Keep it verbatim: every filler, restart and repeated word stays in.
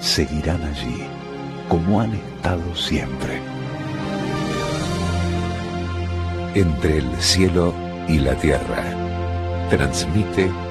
seguirán allí, como han estado siempre. Entre el cielo y la tierra, transmite